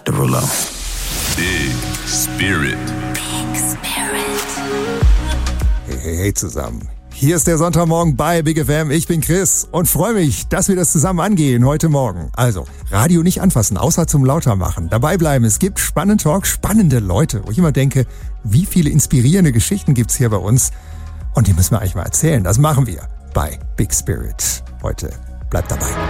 Derulo. Big Spirit. Big Spirit. Hey zusammen. Hier ist der Sonntagmorgen bei Big FM. Ich bin Chris und freue mich, dass wir das zusammen angehen heute Morgen. Also, Radio nicht anfassen, außer zum lauter machen. Dabei bleiben. Es gibt spannenden Talk, spannende Leute, wo ich immer denke, wie viele inspirierende Geschichten gibt's hier bei uns. Und die müssen wir eigentlich mal erzählen. Das machen wir bei Big Spirit. Heute bleibt dabei.